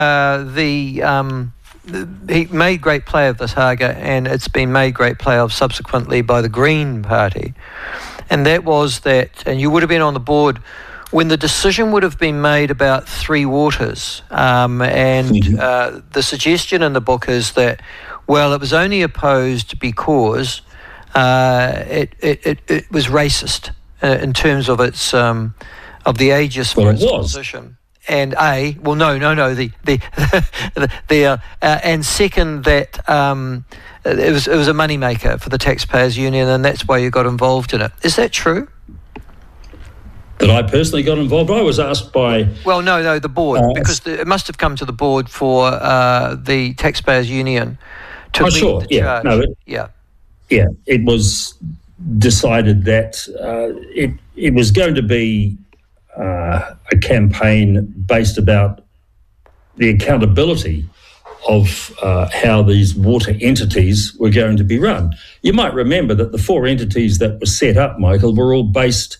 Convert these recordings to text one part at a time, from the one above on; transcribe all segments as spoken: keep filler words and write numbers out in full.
uh, the um, he made great play of this Haga, and it's been made great play of subsequently by the Green Party, and that was that, and you would have been on the board when the decision would have been made about Three Waters, um, and mm-hmm. uh, the suggestion in the book is that, well, it was only opposed because uh, it, it, it, it was racist uh, in terms of its um, of the aegis for well, its it was. position. And A, well, no, no, no, the the the, the uh, uh, and second that um, it was it was a moneymaker for the Taxpayers Union, and that's why you got involved in it. Is that true? That I personally got involved. I was asked by... Well, no, no, the board, uh, because the, it must have come to the board for uh, the Taxpayers Union to oh, lead sure. the yeah. charge. No, it, yeah. Yeah, it was decided that uh, it, it was going to be uh, a campaign based about the accountability of uh, how these water entities were going to be run. You might remember that the four entities that were set up, Michael, were all based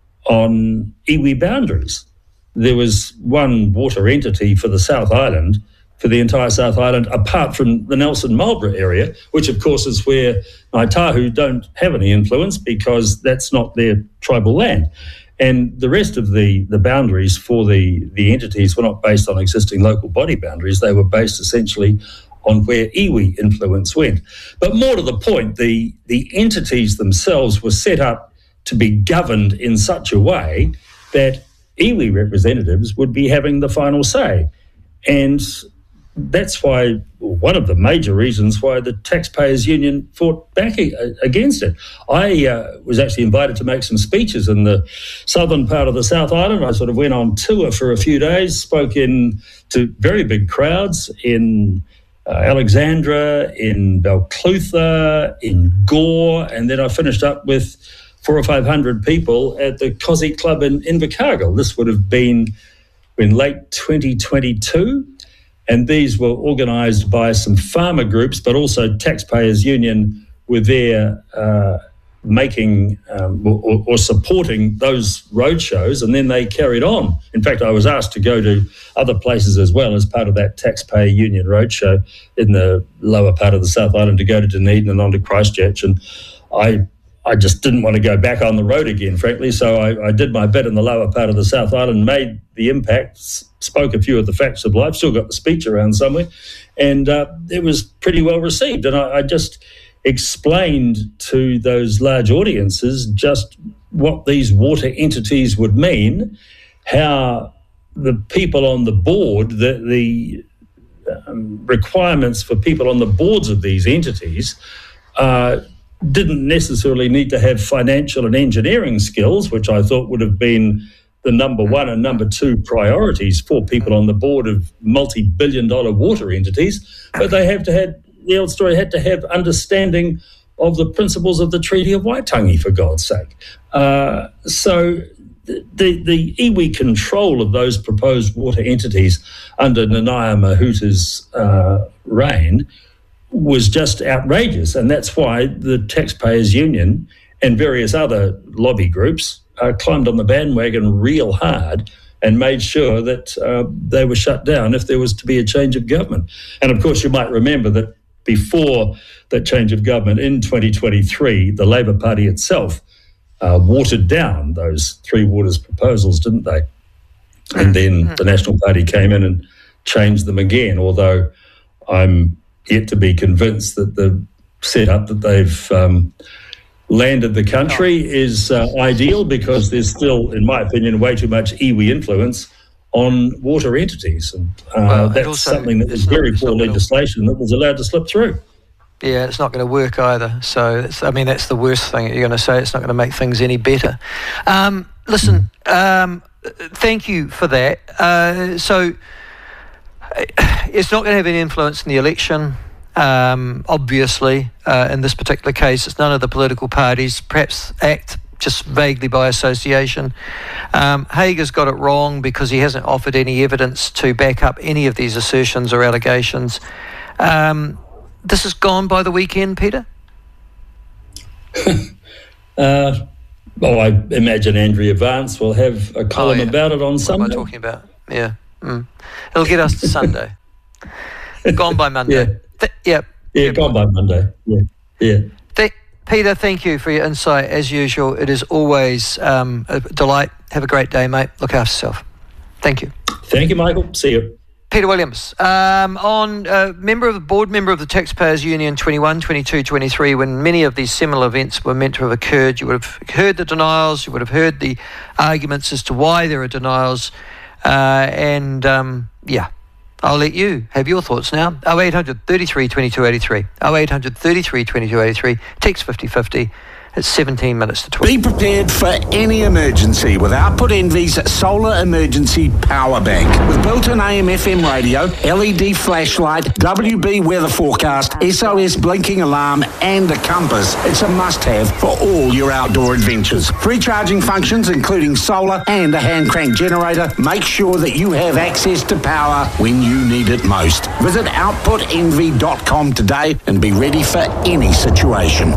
on iwi boundaries. There was one water entity for the South Island, for the entire South Island, apart from the Nelson Marlborough area, which of course is where Ngāi Tahu don't have any influence because that's not their tribal land. And the rest of the, the boundaries for the, the entities were not based on existing local body boundaries. They were based essentially on where iwi influence went. But more to the point, the, the entities themselves were set up to be governed in such a way that iwi representatives would be having the final say. And that's why, one of the major reasons why the Taxpayers Union fought back against it. I uh, was actually invited to make some speeches in the southern part of the South Island. I sort of went on tour for a few days, spoke in to very big crowds in uh, Alexandra, in Balclutha, in Gore, and then I finished up with four or five hundred people at the Kosi Club in Invercargill. This would have been in late twenty twenty-two. And these were organised by some farmer groups, but also Taxpayers Union were there uh, making um, or, or supporting those roadshows, and then they carried on. In fact, I was asked to go to other places as well as part of that Taxpayer Union roadshow in the lower part of the South Island, to go to Dunedin and on to Christchurch. And I I just didn't want to go back on the road again, frankly, so I, I did my bit in the lower part of the South Island, made the impact, spoke a few of the facts of life, still got the speech around somewhere, and uh, it was pretty well received. And I, I just explained to those large audiences just what these water entities would mean, how the people on the board, the, the um, requirements for people on the boards of these entities uh, didn't necessarily need to have financial and engineering skills, which I thought would have been the number one and number two priorities for people on the board of multi-billion dollar water entities, but they have to have, the old story had to have understanding of the principles of the Treaty of Waitangi, for God's sake. Uh, so the, the iwi control of those proposed water entities under Nanaia Mahuta's uh, reign was just outrageous, and that's why the Taxpayers Union and various other lobby groups uh, climbed on the bandwagon real hard and made sure that uh, they were shut down if there was to be a change of government. And of course, you might remember that before that change of government in twenty twenty-three, the Labour Party itself uh, watered down those Three Waters proposals, didn't they? And then the National Party came in and changed them again, although I'm yet to be convinced that the setup that they've um, landed the country is uh, ideal, because there's still, in my opinion, way too much iwi influence on water entities. And uh, well, that's also, something that was very poor legislation that was allowed to slip through. Yeah, it's not going to work either. So, it's, I mean, that's the worst thing you're going to say. It's not going to make things any better. Um, listen, um, thank you for that. Uh, so, it's not going to have any influence in the election, um, obviously. Uh, in this particular case, it's none of the political parties, perhaps act just vaguely by association. Um, Hager's got it wrong because he hasn't offered any evidence to back up any of these assertions or allegations. Um, this is gone by the weekend, Peter? uh, well, I imagine Andrea Vance will have a column oh, yeah. about it on Sunday. What am I talking about? Yeah. Mm. It'll get us to Sunday. Gone by Monday. Yeah, Th- yeah, yeah Good gone point. by Monday. Yeah, yeah. Th- Peter, thank you for your insight as usual. It is always um, a delight. Have a great day, mate. Look after yourself. Thank you. Thank you, Michael. See you. Peter Williams, um, on uh, member of the board member of the Taxpayers Union twenty-one, twenty-two, twenty-three, when many of these similar events were meant to have occurred. You would have heard the denials, you would have heard the arguments as to why there are denials, uh, and um, yeah, I'll let you have your thoughts now. oh eight hundred, thirty-three, twenty-two, eighty-three. oh eight hundred, thirty-three, twenty-two, eighty-three. Text fifty fifty. It's seventeen minutes to twelve. Be prepared for any emergency with Output Envy's Solar Emergency Power Bank. With built-in A M F M radio, L E D flashlight, W B weather forecast, S O S blinking alarm and a compass, it's a must-have for all your outdoor adventures. Free charging functions including solar and a hand crank generator. Make sure that you have access to power when you need it most. Visit output envy dot com today and be ready for any situation.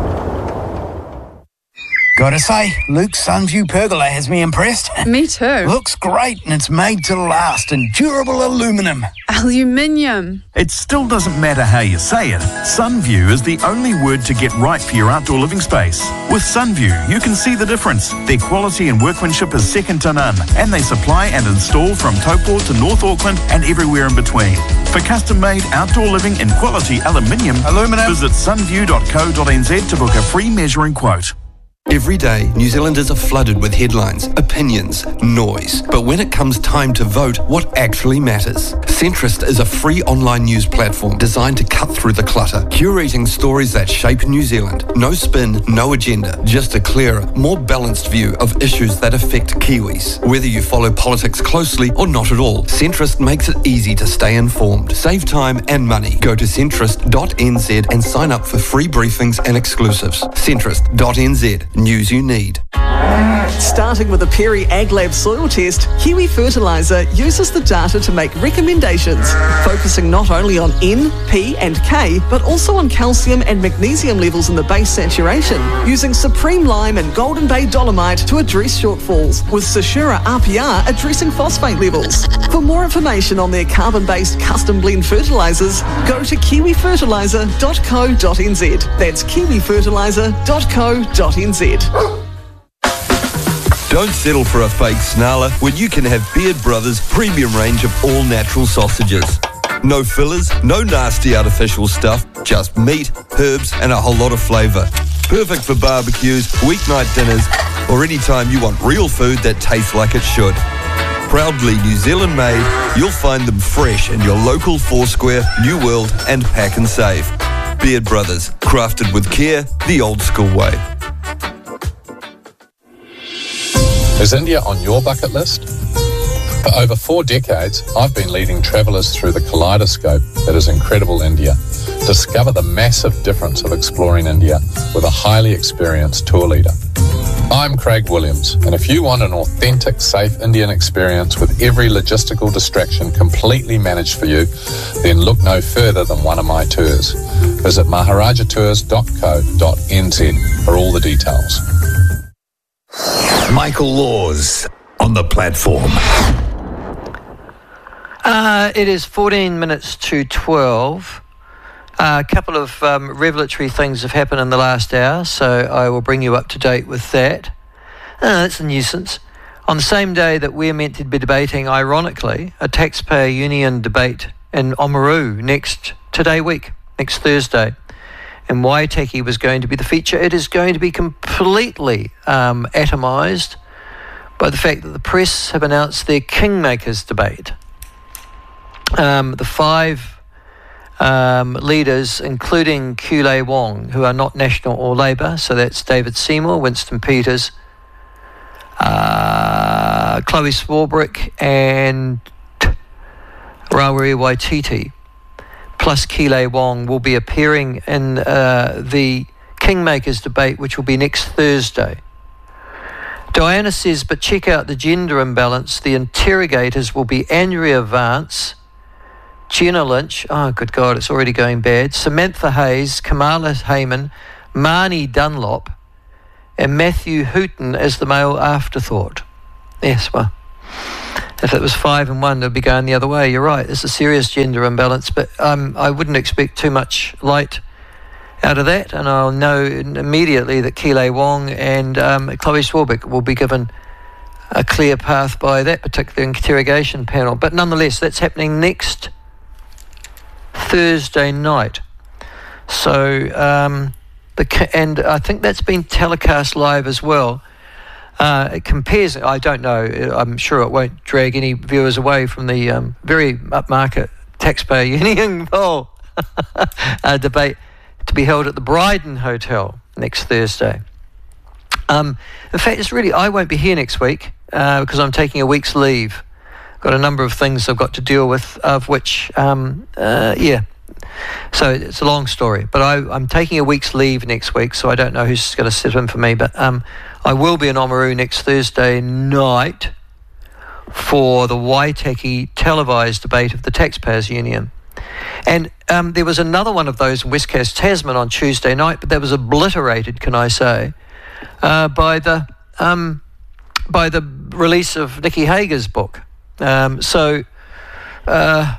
Gotta say, Luke's Sunview pergola has me impressed. Me too. Looks great and it's made to last in durable aluminium. Aluminium. It still doesn't matter how you say it. Sunview is the only word to get right for your outdoor living space. With Sunview, you can see the difference. Their quality and workmanship is second to none, and they supply and install from Taupo to North Auckland and everywhere in between. For custom-made outdoor living in quality aluminium, Aluminum. visit sunview dot co dot n z to book a free measuring quote. Every day, New Zealanders are flooded with headlines, opinions, noise. But when it comes time to vote, what actually matters? Centrist is a free online news platform designed to cut through the clutter, curating stories that shape New Zealand. No spin, no agenda, just a clearer, more balanced view of issues that affect Kiwis. Whether you follow politics closely or not at all, Centrist makes it easy to stay informed. Save time and money. Go to centrist dot n z and sign up for free briefings and exclusives. centrist dot n z. News you need. Starting with a Perry AgLab soil test, Kiwi Fertiliser uses the data to make recommendations, focusing not only on N, P and K, but also on calcium and magnesium levels in the base saturation, using Supreme Lime and Golden Bay Dolomite to address shortfalls, with Sashura R P R addressing phosphate levels. For more information on their carbon-based custom blend fertilisers, go to kiwi fertiliser dot co dot n z. That's kiwi fertiliser dot co dot n z. Don't settle for a fake snarler when you can have Beard Brothers' premium range of all-natural sausages. No fillers, no nasty artificial stuff, just meat, herbs and a whole lot of flavour. Perfect for barbecues, weeknight dinners or any time you want real food that tastes like it should. Proudly New Zealand made, you'll find them fresh in your local Foursquare, New World and Pack and Save. Beard Brothers, crafted with care, the old school way. Is India on your bucket list? For over four decades, I've been leading travellers through the kaleidoscope that is incredible India. Discover the massive difference of exploring India with a highly experienced tour leader. I'm Craig Williams, and if you want an authentic, safe Indian experience with every logistical distraction completely managed for you, then look no further than one of my tours. Visit maharaja tours dot co dot n z for all the details. Michael Laws on the platform. Uh, it is fourteen minutes to twelve. Uh, a couple of um, revelatory things have happened in the last hour, so I will bring you up to date with that. Uh, that's a nuisance. On the same day that we're meant to be debating, ironically, a taxpayer union debate in Oamaru next today week, next Thursday, and Waitaki was going to be the feature, it is going to be completely um, atomised by the fact that the press have announced their Kingmakers debate. Um, the five um, leaders, including Kulei Wong, who are not National or Labour, so that's David Seymour, Winston Peters, uh, Chloe Swarbrick and Rawiri Waititi, plus Kulei Wong, will be appearing in uh, the Kingmakers debate, which will be next Thursday. Diana says, but check out the gender imbalance. The interrogators will be Andrea Vance, Jenna Lynch, oh good God, it's already going bad, Samantha Hayes, Kamala Heyman, Marnie Dunlop, and Matthew Hooton as the male afterthought. Yes, well, If it was five and one, they'd be going the other way. You're right. There's a serious gender imbalance, but um, I wouldn't expect too much light out of that, and I'll know immediately that Keeley Wong and um, Chloe Swarbrick will be given a clear path by that particular interrogation panel. But nonetheless, that's happening next Thursday night. So, um, the and I think that's been telecast live as well. Uh, it compares, I don't know, I'm sure it won't drag any viewers away from the um, very upmarket taxpayer union poll uh, debate to be held at the Bryden Hotel next Thursday. Um, in fact, it's really, I won't be here next week uh, because I'm taking a week's leave. Got a number of things I've got to deal with, of which, um, uh, yeah. So it's a long story, but I, I'm taking a week's leave next week, so I don't know who's going to sit in for me, but um, I will be in Oamaru next Thursday night for the Waitaki televised debate of the Taxpayers Union. And um, there was another one of those in West Coast Tasman on Tuesday night, but that was obliterated, can I say, uh, by the um, by the release of Nikki Hager's book. Um, so... Uh,